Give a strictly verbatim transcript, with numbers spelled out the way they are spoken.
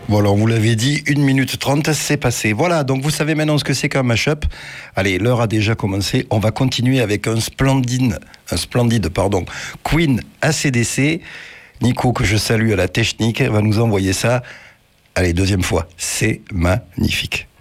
Voilà, on vous l'avait dit, une minute trente, c'est passé. Voilà, donc vous savez maintenant ce que c'est qu'un mash-up. Allez, l'heure a déjà commencé. On va continuer avec un splendide, un splendide, pardon, Queen A C D C. Nico, que je salue à la technique, va nous envoyer ça. Allez, deuxième fois. C'est magnifique.